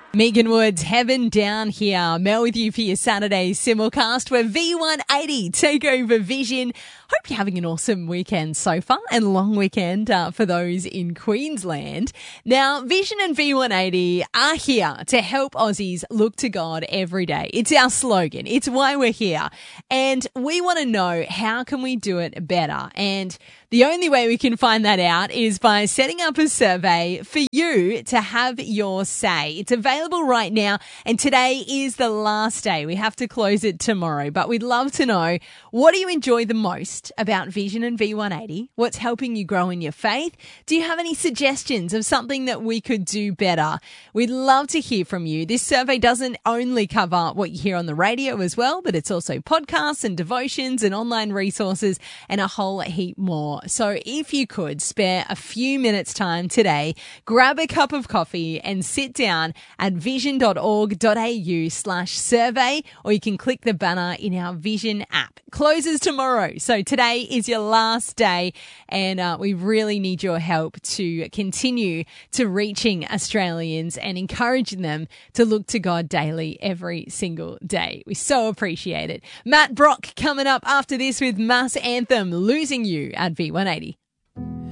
Megan Woods, Heaven Down Here. Mel with you for your Saturday simulcast where V180 take over Vision. Hope you're having an awesome weekend so far and long weekend for those in Queensland. Now, Vision and V180 are here to help Aussies look to God every day. It's our slogan. It's why we're here. And we want to know how can we do it better. And the only way we can find that out is by setting up a survey for you to have your say. It's available right now, and today is the last day. We have to close it tomorrow, but we'd love to know, what do you enjoy the most about Vision and V180? What's helping you grow in your faith? Do you have any suggestions of something that we could do better? We'd love to hear from you. This survey doesn't only cover what you hear on the radio as well, but it's also podcasts and devotions and online resources and a whole heap more. So if you could spare a few minutes time today, grab a cup of coffee and sit down at vision.org.au/survey, or you can click the banner in our Vision app. Closes tomorrow. So today is your last day, and we really need your help to continue to reaching Australians and encouraging them to look to God daily every single day. We so appreciate it. Matt Brock coming up after this with Mass Anthem, Losing You at V180.